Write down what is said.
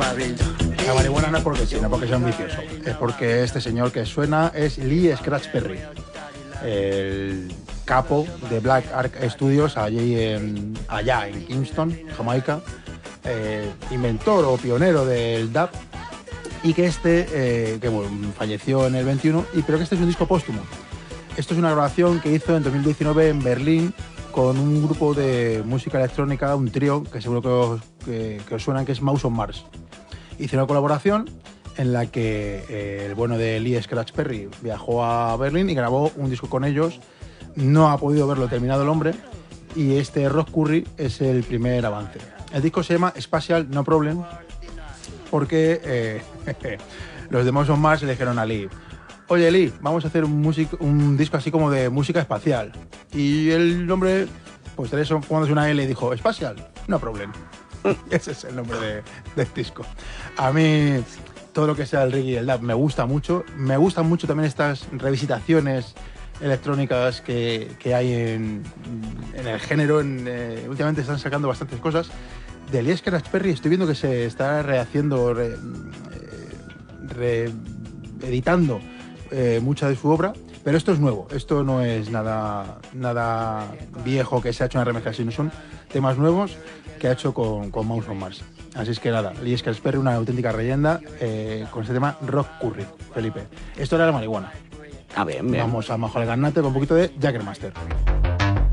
La marihuana no es porque sí, no porque sea un vicioso. Es porque este señor que suena es Lee Scratch Perry, el capo de Black Ark Studios allá en Kingston, Jamaica, inventor o pionero del dub, y que falleció en el 21, pero que este es un disco póstumo. Esto es una grabación que hizo en 2019 en Berlín con un grupo de música electrónica, un trío que seguro que os suenan, que es Mouse on Mars. Hice una colaboración en la que el bueno de Lee Scratch Perry viajó a Berlín y grabó un disco con ellos. No ha podido verlo terminado el hombre, y este Rock Curry es el primer avance. El disco se llama Spatial No Problem porque los de Mouse on Mars le dijeron a Lee: oye Lee, vamos a hacer un disco así como de música espacial. Y el hombre, pues cuando una L, dijo: Spatial No Problem. Ese es el nombre del disco. A mí todo lo que sea el reggae y el dub me gusta mucho. Me gustan mucho también estas revisitaciones electrónicas que hay en el género. Últimamente están sacando bastantes cosas. De Lee Scratch Perry estoy viendo que se está rehaciendo, reeditando mucha de su obra, pero esto es nuevo. Esto no es nada viejo que se ha hecho en remezcla, sino son temas nuevos que ha hecho con Mouse on Mars. Así es que nada, Lee Scratch Perry, una auténtica leyenda, con este tema Rock Curry, Felipe. Esto era la marihuana. Bien. Vamos a mejorar el garnate con un poquito de Jaggermaster.